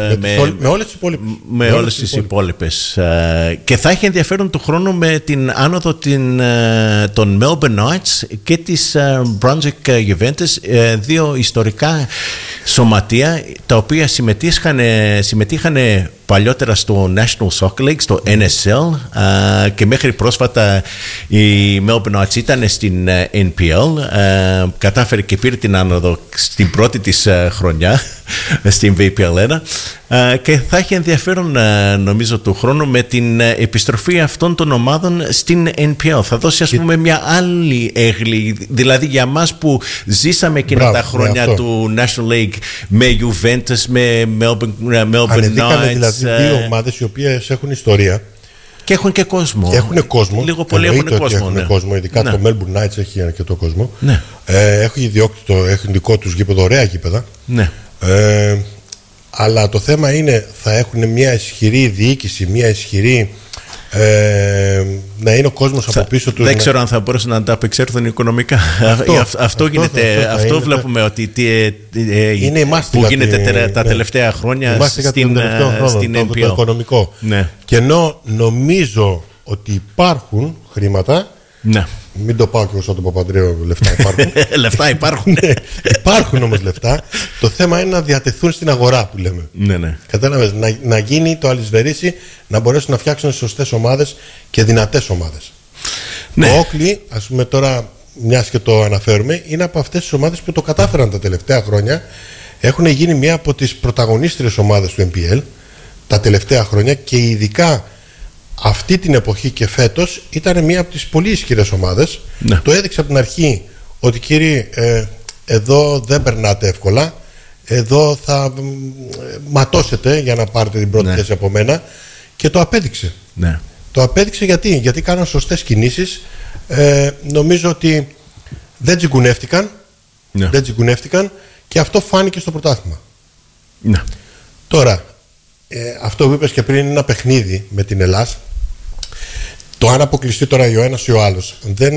με όλες τις υπόλοιπες. Και θα έχει ενδιαφέρον του χρόνου με την άνοδο των Melbourne Knights και της Brunswick Juventus, δύο ιστορικά σωματεία τα οποία συμμετείχαν παλιότερα στο National Soccer League, στο NSL, και μέχρι πρόσφατα η Melbourne Knights ήταν στην NPL, κατάφερε και πήρε την άνοδο στην πρώτη της χρονιά στην VPL1, και θα έχει ενδιαφέρον, νομίζω, του χρόνου με την επιστροφή αυτών των ομάδων στην NPL. Θα δώσει, ας πούμε, μια άλλη έγκλη, δηλαδή για μας που ζήσαμε εκείνα τα χρόνια του National League με Juventus, με Melbourne Knights, δηλαδή δύο ομάδες οι οποίες έχουν ιστορία και έχουν και κόσμο. Έχουν κόσμο. Λίγο πολύ έχουν κόσμο. Έχουν κόσμο, ειδικά το Melbourne Knights έχει αρκετό κόσμο. Έχουν δικό τους γήπεδο, ωραία γήπεδα. Αλλά το θέμα είναι, θα έχουν μια ισχυρή διοίκηση, μια ισχυρή να είναι ο κόσμος από πίσω τους. Δεν ξέρω αν θα μπορούσαν να ανταπεξέλθουν οικονομικά. Αυτό βλέπουμε ότι είναι η μάστιγα που γίνεται τα τελευταία χρόνια στην το οικονομικό. Ναι. Και ενώ νομίζω ότι υπάρχουν χρήματα. Ναι. Μην το πάω και εγώ σαν τον Παπαντρέο, λεφτά υπάρχουν. Λεφτά υπάρχουν. Ναι, υπάρχουν όμως λεφτά. Το θέμα είναι να διατεθούν στην αγορά που λέμε. Ναι. Κατάλαβες, να γίνει το αλυσβερίσι, να μπορέσουν να φτιάξουν σωστές ομάδες και δυνατές ομάδες. Ναι. Ο Όκλι, ας πούμε τώρα, μιας και το αναφέρουμε, είναι από αυτές τις ομάδες που το κατάφεραν τα τελευταία χρόνια. Έχουν γίνει μία από τις πρωταγωνίστριες ομάδες του MPL τα τελευταία χρόνια και ειδικά αυτή την εποχή και φέτος ήταν μία από τις πολύ ισχυρές ομάδες. Ναι. Το έδειξε από την αρχή ότι κύριοι, εδώ δεν περνάτε εύκολα, εδώ θα ματώσετε για να πάρετε την πρώτη θέση από μένα, και το απέδειξε. Ναι. Το απέδειξε γιατί κάναν σωστές κινήσεις. Νομίζω ότι δεν τσιγκουνεύτηκαν, δεν τσιγκουνεύτηκαν και αυτό φάνηκε στο πρωτάθλημα. Ναι. Τώρα, αυτό που είπες και πριν είναι ένα παιχνίδι με την Ελλάς. Το αν αποκλειστεί τώρα ο ένας ή ο άλλος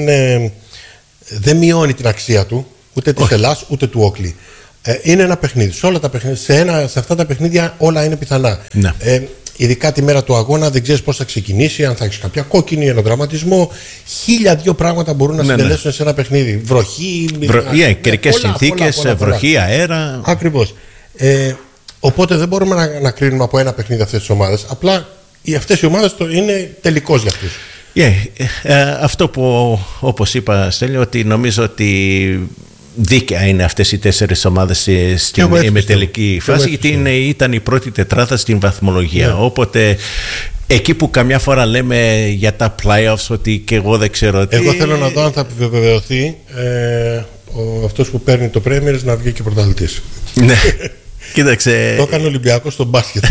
δεν μειώνει την αξία του, ούτε της Ελλάς ούτε του Όκλι. Είναι ένα παιχνίδι. Σε όλα τα παιχνίδια, σε αυτά τα παιχνίδια όλα είναι πιθανά. Ναι. Ειδικά τη μέρα του αγώνα δεν ξέρεις πώς θα ξεκινήσει, αν θα έχεις κάποια κόκκινη, ένα δραματισμό. 1002 πράγματα μπορούν να συντελέσουν σε ένα παιχνίδι. Βροχή, καιρικές συνθήκες, βροχή, αέρα. Ακριβώς. Οπότε δεν μπορούμε να κρίνουμε από ένα παιχνίδι αυτές τις ομάδες. Απλά αυτές οι ομάδες είναι τελικός για αυτούς. Αυτό που, όπως είπα, Στέλιο, ότι νομίζω ότι δίκαια είναι αυτές οι 4 ομάδες στην ημιτελική φάση, γιατί ήταν η πρώτη τετράδα στην βαθμολογία. Οπότε εκεί που καμιά φορά λέμε για τα playoffs ότι και εγώ δεν ξέρω τι. Εγώ θέλω να δω αν θα επιβεβαιωθεί αυτός που παίρνει το Πρέμιερ να βγει και πρωταθλητής. Ναι. Κοίταξε. Το έκανε ο Ολυμπιακός στο μπάσκετ.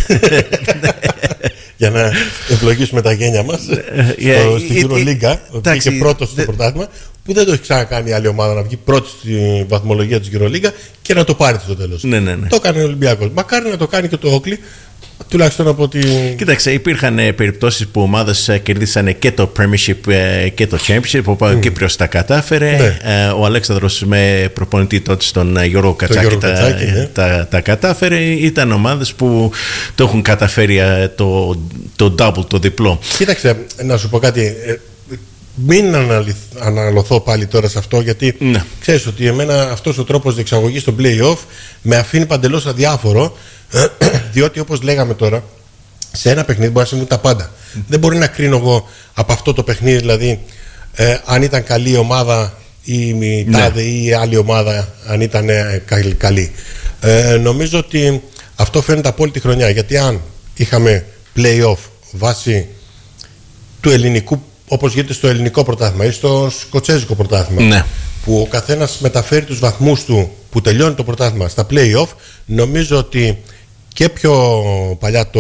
Για να ευλογήσουμε τα γένια μας στην EuroLiga, ότι βγήκε πρώτος στο πρωτάθλημα, που δεν το έχει ξανακάνει άλλη ομάδα να βγει πρώτη στη βαθμολογία της EuroLiga και να το πάρει στο τέλος. Ναι. Το έκανε ο Ολυμπιακός. Μακάρι να το κάνει και το Όκλι, τουλάχιστον από τη. Κοίταξε, υπήρχαν περιπτώσεις που ομάδες κερδίσανε και το Premiership και το Championship. Ο Κύπριος τα κατάφερε. Ναι. Ο Αλέξανδρος με προπονητή τότε στον Γιώργο Κατσάκη τα κατάφερε. Ήταν ομάδες που το έχουν καταφέρει το double, το διπλό. Κοίταξε, να σου πω κάτι. Μην αναλωθώ πάλι τώρα σε αυτό, γιατί ξέρεις ότι εμένα αυτός ο τρόπος διεξαγωγής στο play-off με αφήνει παντελώς αδιάφορο. Διότι όπως λέγαμε τώρα, σε ένα παιχνίδι μπορεί να συμβούν τα πάντα. Δεν μπορεί να κρίνω εγώ από αυτό το παιχνίδι, δηλαδή αν ήταν καλή ομάδα ή τάδε ή άλλη ομάδα, αν ήταν καλή. Νομίζω ότι αυτό φαίνεται από όλη τη χρονιά. Γιατί αν είχαμε play-off βάσει του ελληνικού, όπως γίνεται στο ελληνικό πρωτάθλημα ή στο σκοτσέζικο πρωτάθλημα, που ο καθένας μεταφέρει τους βαθμούς του που τελειώνει το πρωτάθλημα στα play-off, νομίζω ότι και πιο παλιά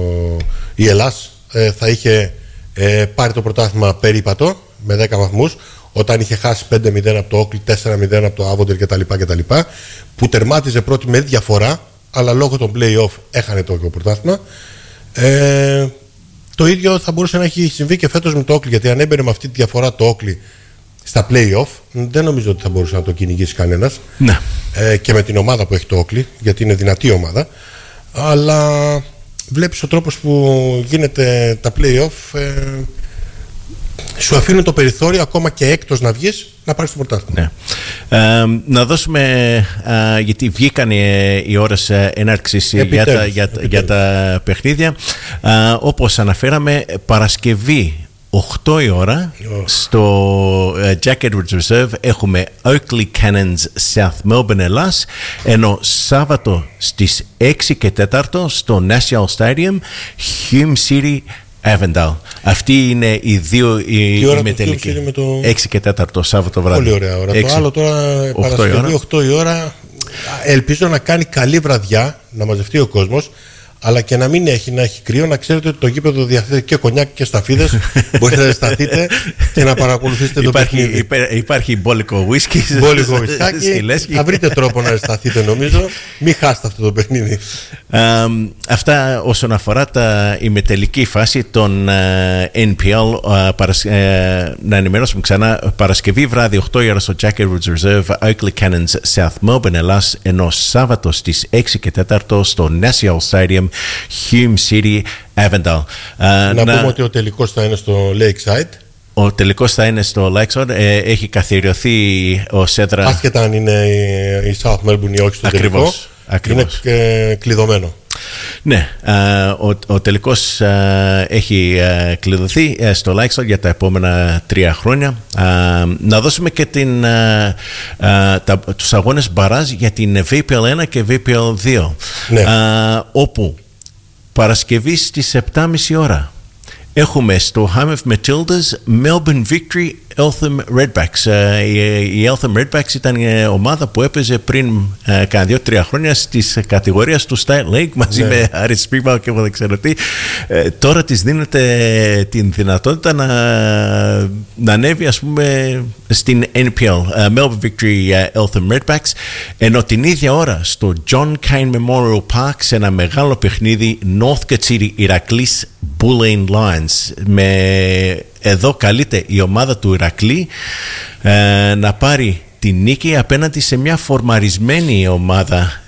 η Ελλάς θα είχε πάρει το πρωτάθλημα περίπατο με 10 βαθμούς, όταν είχε χάσει 5-0 από το Όκλι, 4-0 από το Άβοντερ κτλ. Που τερμάτιζε πρώτη με διαφορά, αλλά λόγω των play-off έχανε το πρωτάθλημα. Το ίδιο θα μπορούσε να έχει συμβεί και φέτος με το Όκλι, γιατί αν έμπαινε με αυτή τη διαφορά το Όκλι στα play-off, δεν νομίζω ότι θα μπορούσε να το κυνηγήσει κανένας. Ναι. Και με την ομάδα που έχει το Όκλι, γιατί είναι δυνατή ομάδα. Αλλά βλέπεις ο τρόπος που γίνεται τα play-off, σου αφήνουν το περιθώριο ακόμα και έκτος να βγεις, να πάρεις το πρωτάθλημα. Ναι. Να δώσουμε, γιατί βγήκαν οι ώρες έναρξης για τα παιχνίδια. Όπως αναφέραμε, Παρασκευή 8 η ώρα στο Jack Edwards Reserve έχουμε Oakley Cannons South Melbourne, Ελλάς, ενώ Σάββατο στις 6 και 4 στο National Stadium Hume City, Avondale. Αυτοί είναι οι δύο ημιτελικοί. 6 και 4 Σάββατο βράδυ. Πολύ ωραία ώρα. Το άλλο τώρα Παρασκευή 8 η ώρα. Ελπίζω να κάνει καλή βραδιά, να μαζευτεί ο κόσμος. αλλά και να μην έχει, να έχει κρύο, να ξέρετε ότι το γήπεδο διαθέτει και κονιάκ και σταφίδες. Μπορείτε να σταθείτε και να παρακολουθήσετε το παιχνίδι. Υπάρχει μπόλικο ουίσκι. Μπόλικο ουισκάκι. Θα βρείτε τρόπο να σταθείτε, νομίζω. Μην χάσετε αυτό το παιχνίδι. Αυτά όσον αφορά η ημετελική φάση των NPL. Να ενημερώσουμε ξανά. Παρασκευή βράδυ 8 η ώρα στο Jack Edwards Reserve, Oakley Cannons, South Melbourne, Ελλάς, ενώ Σάββατο στις 6 και 4 στο National Stadium, Hume City, Avondale. Να πούμε ότι ο τελικός θα είναι στο Lakeside. Ο τελικός θα είναι στο Lakeside. Έχει καθιερωθεί ο Σέδρα. Άσχετα αν είναι η South Melbourne ή όχι στο τελικό. Ακριβώς. Είναι κλειδωμένο. Ναι, ο τελικός έχει κλειδωθεί στο Lakeside για τα επόμενα 3 χρόνια. Να δώσουμε και τους αγώνες μπαράζ για την VPL 1 και VPL 2. Ναι. Όπου Παρασκευή στις 7.30 ώρα έχουμε στο Hammersmith Matildas Melbourne Victory Eltham Redbacks. Η Eltham Redbacks ήταν η ομάδα που έπαιζε πριν κάνα 2-3 χρόνια στις κατηγορίες του State League μαζί με Aris Springvale και εγώ δεν ξέρω τι. Τώρα της δίνεται την δυνατότητα να ανέβει, ας πούμε, στην NPL. Melbourne Victory Eltham Redbacks, ενώ την ίδια ώρα στο John Cain Memorial Park σε ένα μεγάλο παιχνίδι Northcote City Ηρακλής Bulleen Lions. Εδώ καλείται η ομάδα του Ηρακλή να πάρει τη νίκη απέναντι σε μια φορμαρισμένη ομάδα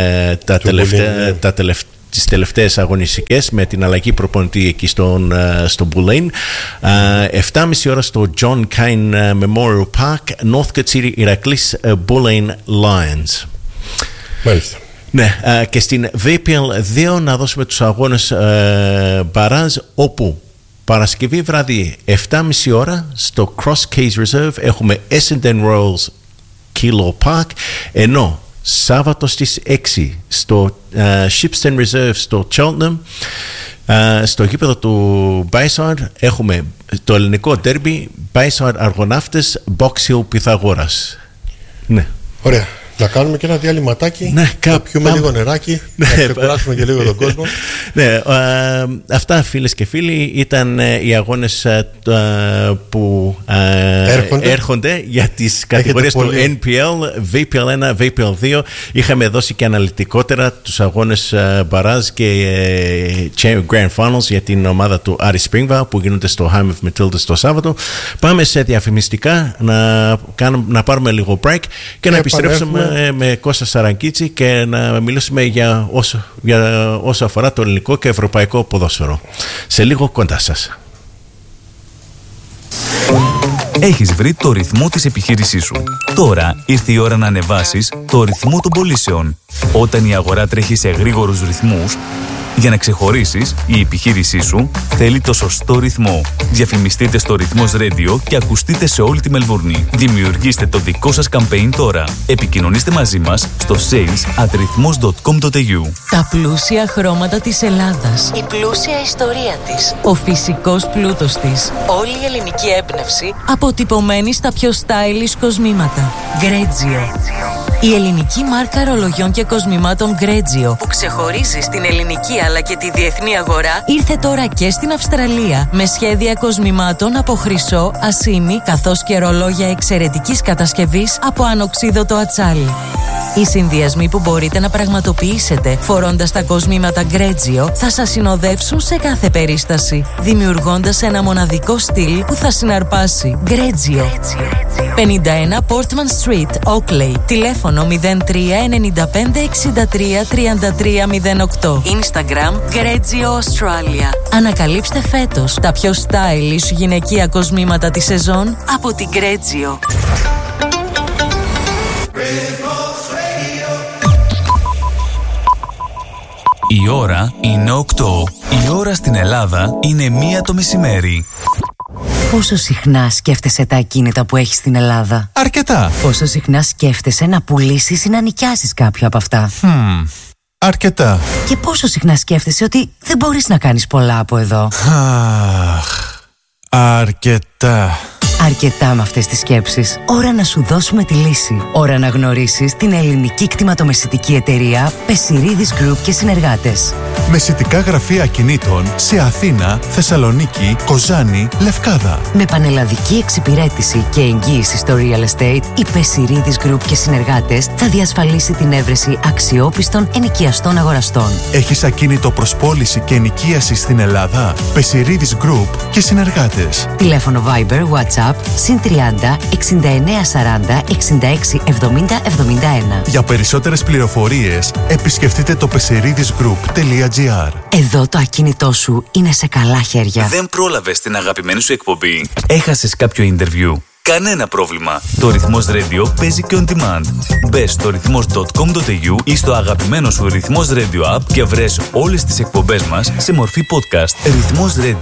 τις τελευταίες αγωνιστικές, με την αλλαγή προπονητή εκεί στο Bulleen. 7.30 ώρα στο John Cain Memorial Park, Northcote City Ηρακλής Bulleen Lions. Μάλιστα. Ναι, και στην VPL 2 να δώσουμε τους αγώνες μπαράζ, όπου Παρασκευή βράδυ 7.30 ώρα στο Cross Keys Reserve έχουμε Essendon Royals Kilo Park, ενώ Σάββατο στις 6 στο Shipston Reserve στο Cheltenham, στο γήπεδο του Bayside έχουμε το ελληνικό ντέρμπι Bayside Αργοναύτες Box Hill Πυθαγόρας. Ναι. Ωραία. Να κάνουμε και ένα διαλυματάκι, ναι, να πιούμε λίγο νεράκι, να ξεκουράσουμε και λίγο τον κόσμο. Ναι, αυτά, φίλες και φίλοι, ήταν οι αγώνες που έρχονται για τις κατηγορίες του NPL, VPL 1, VPL 2. Είχαμε δώσει και αναλυτικότερα τους αγώνες μπαράζ και Grand Finals για την ομάδα του Aris Springvale που γίνονται στο Hammersmith Matildas το Σάββατο. Πάμε σε διαφημιστικά, να πάρουμε λίγο break και να επιστρέψουμε με Κώστα Σαρανκίτσι και να μιλήσουμε για όσο αφορά το ελληνικό και ευρωπαϊκό ποδόσφαιρο. Σε λίγο κοντά σας. Έχεις βρει το ρυθμό της επιχείρησής σου. Τώρα ήρθε η ώρα να ανεβάσεις το ρυθμό των πωλήσεων. Όταν η αγορά τρέχει σε γρήγορους ρυθμούς, για να ξεχωρίσεις, η επιχείρησή σου θέλει το σωστό ρυθμό. Διαφημιστείτε στο Ρυθμός Radio και ακουστείτε σε όλη τη Μελβούρνη. Δημιουργήστε το δικό σας campaign τώρα. Επικοινωνήστε μαζί μας στο sales@rythmos.com.au. Τα πλούσια χρώματα της Ελλάδας. Η πλούσια ιστορία της. Ο φυσικός πλούτος της. Όλη η ελληνική έμπνευση αποτυπωμένη στα πιο stylish κοσμήματα. Grezio. Η ελληνική μάρκα ρολογιών και κοσμημάτων Grezio, που ξεχωρίζει στην ελληνική αλλά και τη διεθνή αγορά, ήρθε τώρα και στην Αυστραλία με σχέδια κοσμημάτων από χρυσό, ασήμι, καθώς και ρολόγια εξαιρετικής κατασκευής από ανοξίδωτο ατσάλι. Οι συνδυασμοί που μπορείτε να πραγματοποιήσετε φορώντας τα κοσμήματα Grezio θα σας συνοδεύσουν σε κάθε περίσταση, δημιουργώντας ένα μοναδικό στυλ που θα συναρπάσει. Grezio. 51 Portman Street, Oakley. Τηλέφωνο 03 95 63 33 08. Instagram Grezio Australia. Ανακαλύψτε φέτος τα πιο stylish γυναικεία κοσμήματα της σεζόν από την Grezio. Η ώρα είναι 8. Η ώρα στην Ελλάδα είναι 1 το μεσημέρι. Πόσο συχνά σκέφτεσαι τα ακίνητα που έχεις στην Ελλάδα? Αρκετά. Πόσο συχνά σκέφτεσαι να πουλήσεις ή να νοικιάσεις κάποιο από αυτά? Αρκετά. Και πόσο συχνά σκέφτεσαι ότι δεν μπορείς να κάνεις πολλά από εδώ? Αρκετά. Αρκετά με αυτές τις σκέψεις. Ώρα να σου δώσουμε τη λύση. Ώρα να γνωρίσεις την ελληνική κτηματομεσητική εταιρεία Πεσιρίδης Group και συνεργάτες. Μεσητικά γραφεία ακινήτων σε Αθήνα, Θεσσαλονίκη, Κοζάνη, Λευκάδα. Με πανελλαδική εξυπηρέτηση και εγγύηση στο real estate, η Πεσιρίδης Group και συνεργάτες θα διασφαλίσει την έβρεση αξιόπιστων ενοικιαστών αγοραστών. Έχεις ακίνητο προς πώληση και ενοικίαση στην Ελλάδα? Πεσιρίδης Group και συνεργάτες. Τηλέφωνο Viber, WhatsApp, +30 69 40 66 70 71. Για περισσότερες πληροφορίες επισκεφτείτε το pesiridisgroup.gr. Εδώ το ακίνητό σου είναι σε καλά χέρια. Δεν πρόλαβες την αγαπημένη σου εκπομπή? Έχασες κάποιο interview? Κανένα πρόβλημα. Το Ρυθμός Radio παίζει και on demand. Μπες στο ρυθμός.com.au ή στο αγαπημένο σου Ρυθμός Radio app και βρες όλες τις εκπομπές μας σε μορφή podcast. Ρυθμός Radio.